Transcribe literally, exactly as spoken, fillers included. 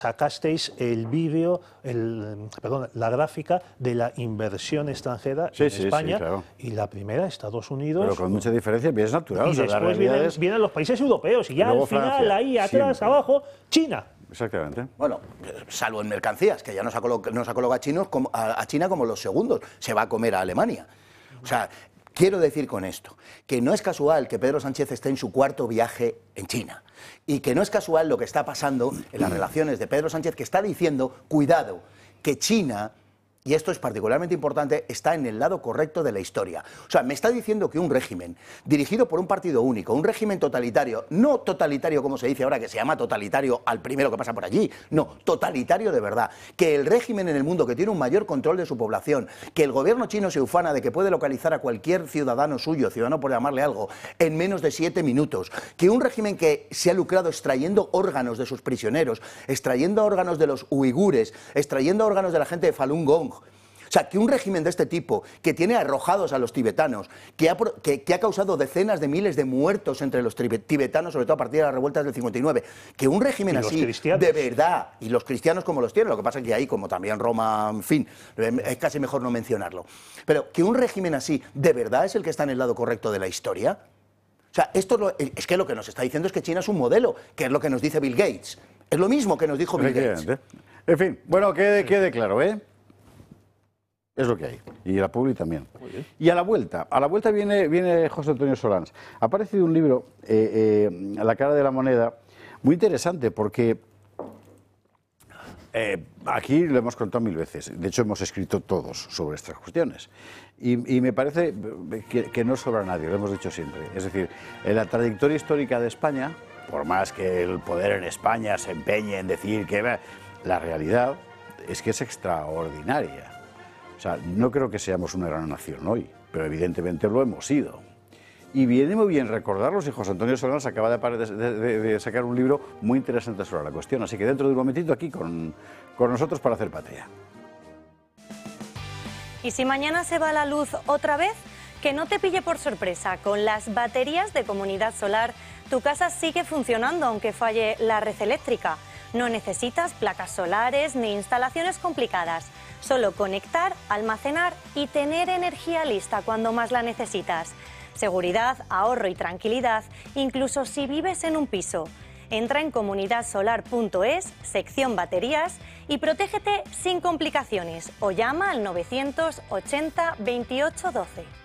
sacasteis el vídeo, el, perdón, la gráfica de la inversión extranjera sí, en sí, España, sí, claro. Y la primera, Estados Unidos. Pero con mucha diferencia, bien es natural. Y o sea, después vienen, es... vienen los países europeos, y ya al final, Francia, ahí atrás, siempre. abajo, China. Exactamente. Bueno, salvo en mercancías, que ya nos ha colocado, nos ha colocado a, chinos como, a, a China como los segundos, se va a comer a Alemania. O sea, quiero decir con esto, que no es casual que Pedro Sánchez esté en su cuarto viaje en China, y que no es casual lo que está pasando en las relaciones de Pedro Sánchez, que está diciendo, cuidado, que China, y esto es particularmente importante, está en el lado correcto de la historia. O sea, me está diciendo que un régimen dirigido por un partido único, un régimen totalitario, no totalitario como se dice ahora, que se llama totalitario al primero que pasa por allí, no, totalitario de verdad, que el régimen en el mundo que tiene un mayor control de su población, que el gobierno chino se ufana de que puede localizar a cualquier ciudadano suyo, ciudadano por llamarle algo, en menos de siete minutos, que un régimen que se ha lucrado extrayendo órganos de sus prisioneros, extrayendo órganos de los uigures, extrayendo órganos de la gente de Falun Gong. O sea, que un régimen de este tipo, que tiene arrojados a los tibetanos, que ha, que, que ha causado decenas de miles de muertos entre los tibetanos, sobre todo a partir de las revueltas del cincuenta y nueve, que un régimen así, de verdad, y los cristianos como los tienen, lo que pasa es que ahí, como también Roma, en fin, es casi mejor no mencionarlo, pero que un régimen así, de verdad, es el que está en el lado correcto de la historia. O sea, esto es, lo, es que lo que nos está diciendo es que China es un modelo, que es lo que nos dice Bill Gates. Es lo mismo que nos dijo Bill Gates. En fin, bueno, quede, quede claro, ¿eh? Es lo que hay. Y la Publi también. Y a la vuelta, a la vuelta viene, viene José Antonio Solans. Ha aparecido un libro, eh, eh, A la cara de la moneda, muy interesante porque eh, aquí lo hemos contado mil veces. De hecho, hemos escrito todos sobre estas cuestiones. Y, y me parece que, que no sobra nadie, lo hemos dicho siempre. Es decir, en la trayectoria histórica de España, por más que el poder en España se empeñe en decir que la realidad es que es extraordinaria. O sea, no creo que seamos una gran nación hoy, pero evidentemente lo hemos sido. Y viene muy bien recordarlos, y José Antonio Solans acaba de, de, de, de sacar un libro muy interesante sobre la cuestión. Así que dentro de un momentito aquí con, con nosotros para hacer patria. Y si mañana se va la luz otra vez, que no te pille por sorpresa. Con las baterías de Comunidad Solar, tu casa sigue funcionando aunque falle la red eléctrica. No necesitas placas solares ni instalaciones complicadas. Solo conectar, almacenar y tener energía lista cuando más la necesitas. Seguridad, ahorro y tranquilidad, incluso si vives en un piso. Entra en comunidad solar punto es, sección baterías, y protégete sin complicaciones o llama al novecientos ochenta veintiocho doce.